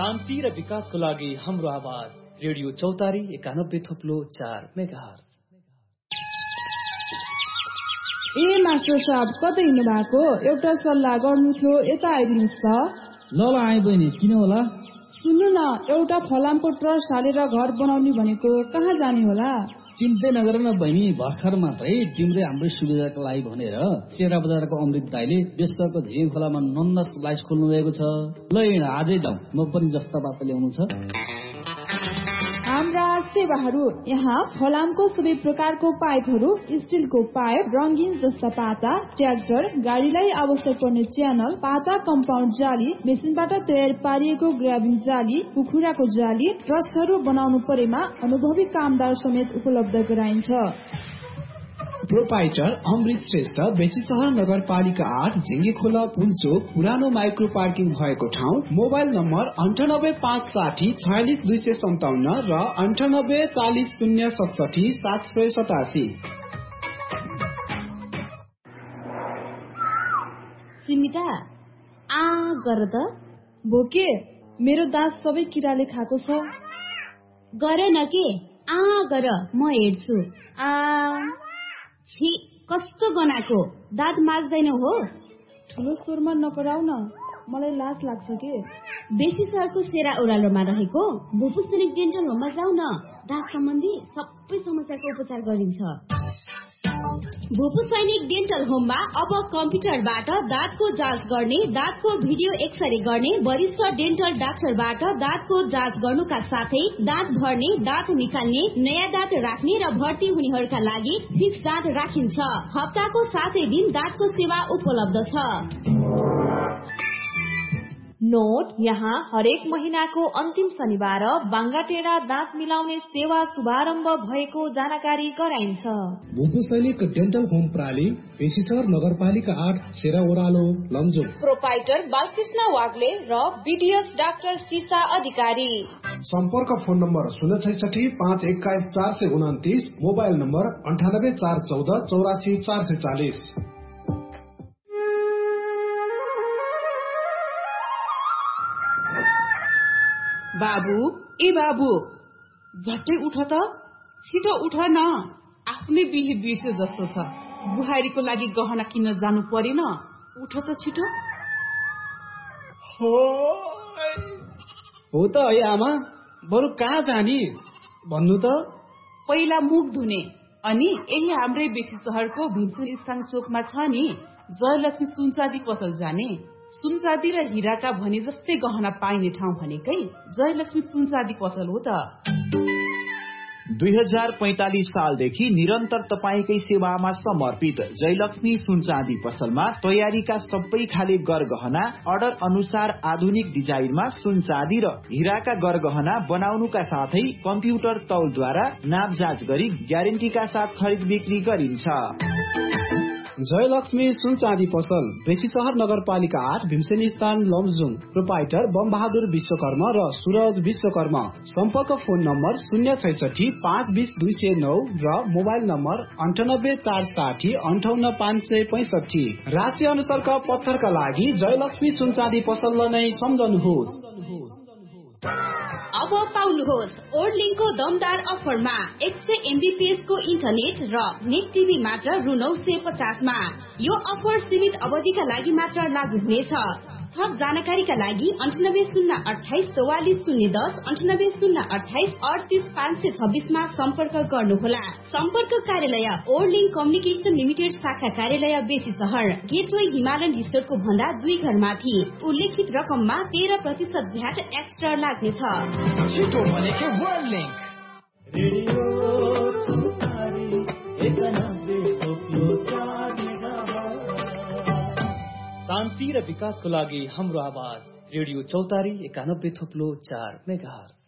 शान्ति र विकासको लागि हाम्रो आवाज रेडियो चौतारी 91.4 मेगाहर्ज। ए मास्टर साहब कतै हिँड्नु भएको? एउटा सल्लाह गर्नु थियो, यता आइदिनुहोस् त। ल आए बहिनी, किन होला? सुन्नु न, एउटा फलामको ट्रस्ट हालेर घर बनाउने भनेको, कहाँ जाने होला? चिन्तै नगर न बहिनी, भर्खर मात्रै तिम्रै हाम्रै सुविधाको लागि भनेर सेरा बजारको अमृत दाइले बेसको झिङ खोलामा नन्द स्लाइस खोल्नु भएको छ। ल आजै जाउँ, म पनि जस्ता बात ल्याउनु छ। हाम्रा सेवाहरू यहाँ फलामको सबै प्रकारको पाइपहरू, स्टिलको पाइप, रंगीन जस्ता पाता, ट्र्याक्टर, गाडीलाई आवश्यक पर्ने च्यानल, पाता कम्पाउन्ड जाली, मेसिनबाट तयार पारिएको ग्राबिङ जाली, कुखुराको जाली, ट्रस्टहरू बनाउनु परेमा अनुभवी कामदार समेत उपलब्ध गराइन्छ। प्रोपाइटर अमृत श्रेष्ठ, बेचीसहर नगरपालिका 8, झिङ्गे खोला पुल्चोक, पुरानो माइक्रो पार्किङ भएको ठाउँ। मोबाइल नम्बर 9856 46257 र 9840 787। सुनिता आ गर त। भोके, मेरो दाँत सबै किराले खाएको छ। गर न के, आ गर, म हेर्छु। आ छी, कस्तो गनाको, दाँत माझ्दैन हो? ठुलो स्वरमा नकराउ न, मलाई लाज लाग्छ के। बेसी सरको सेरा ओह्रालोमा रहेको भूपुस्तनिक डेन्टल होममा जाऊ न, दाँत सम्बन्धी सबै समस्याको उपचार गरिन्छ। भूपुसैनिक डेन्टल होममा अब कम्प्युटरबाट दाँतको जाँच गर्ने, दाँतको भिडियो एक्सरे गर्ने, वरिष्ठ डेन्टल डाक्टरबाट दाँतको जाँच गर्नुका साथै दाँत भर्ने, दाँत निकाल्ने, नयाँ दाँत राख्ने र भर्ती हुनेहरूका लागि फिक्स दाँत राखिन्छ। हप्ताको 7 दिन दाँतको सेवा उपलब्ध छ। नोट, यहाँ हरेक महिनाको अन्तिम शनिबार बाङ्गाटेरा दाँत मिलाउने सेवा शुभारम्भ भएको जानकारी गराइन्छ। भूपुसैनिक डेन्टल होम प्राली, बेसीसहर नगरपालिका 8, सेरा ओह्रालो, लमजुङ। प्रोपाइटर बालकृष्ण वाग्ले र बीडीएस डाक्टर सीसा अधिकारी। सम्पर्क फोन नम्बर 066 521 429, मोबाइल नम्बर 98 414 84 440। बाबु, ए बाबु, झट्टै उठ त, छिटो उठ न, आफ्नै बिहे बिर्से जस्तो छ। बुहारीको लागि गहना किन्न जानु परेन, उठ त छिटो। हो त है आमा, बरु कहाँ जाने भन्नु त। पहिला मुख धुने, अनि यही हाम्रै बेसी सहरको भीमसेन स्थान चोकमा छ नि जयलक्ष्मी सुनचाँदी पसल जाने। सुनचाँदी र हिराका भने जस्तै गहना पाइने ठाउँ भनेकै जयलक्ष्मी सुनचाँदी पसल हो त। 2045 सालदेखि निरन्तर तपाईकै सेवामा समर्पित जयलक्ष्मी सुनचाँदी पसलमा तयारीका सबै खाले गरगहना अर्डर अनुसार आधुनिक डिजाइनमा सुनचाँदी र हिराका गरगहना बनाउनुका साथै कम्प्युटर तौलद्वारा नाप जाँच गरी ग्यारेन्टीका साथ खरिद बिक्री गरिन्छ। जयलक्ष्मी सुनचाँदी पसल, बेचीसहर नगरपालिका 8, भीमसेन स्थान, लमजुङ। प्रोपाइटर बमबहादुर विश्वकर्मा र सूरज विश्वकर्मा। सम्पर्क फोन नम्बर 066 520 209 र मोबाइल नम्बर 98 460 58 565। राशि अनुसारका पत्थरका लागि जयलक्ष्मी सुनचाँदी पसललाई नै सम्झनुहोस्। अब पाउनुहोस् ओर्लिङको दमदार अफरमा 100 MBPS को इन्टरनेट र नेट टिभी मात्र रु 950 मा। यो अफर सीमित अवधिका लागि मात्र लागू हुनेछ। थप जानकारीका लागि 9808 44010 9808 38526 मा सम्पर्क गर्नुहोला। सम्पर्क कार्यालय ओर्लिङ कम्युनिकेसन लिमिटेड शाखा कार्यालय बेसी सहर, गेटवे हिमालयन रिसोर्टको भन्दा 2 घर माथि। उल्लेखित रकममा 13% भ्याट एक्स्ट्रा लाग्नेछ। छिटो भनेको ओर्लिङ रेडियो चौतारी 91.4 मेगाहर्ज। शान्ति र विकासको लागि हाम्रो आवाज रेडियो चौतारी 91.4 मेगाहर्ज।